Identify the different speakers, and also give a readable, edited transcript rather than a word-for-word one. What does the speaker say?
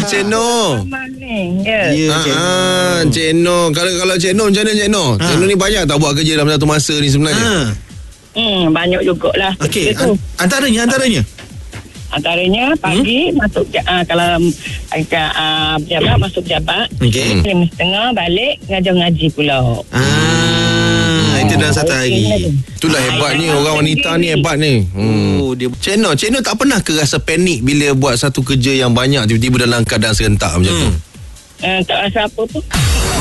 Speaker 1: Cik Noh.
Speaker 2: Ya.
Speaker 1: Cik Noh. Kalau Cik Noh macam mana Cik Noh? Cik Noh ni banyak tak buat kerja dalam satu masa ni sebenarnya?
Speaker 2: Banyak jugalah.
Speaker 3: Okey, antaranya
Speaker 2: pagi masuk kalau pejabat masuk pejabat.
Speaker 3: Okey.
Speaker 2: 5:30 balik ngaji pula.
Speaker 3: Itu dalam satu hari.
Speaker 1: Itulah hebatnya orang wanita ni hebat ni. Cik Noh tak pernah ke rasa panik bila buat satu kerja yang banyak tiba-tiba dalam keadaan serentak macam tu?
Speaker 2: Tak rasa apa pun.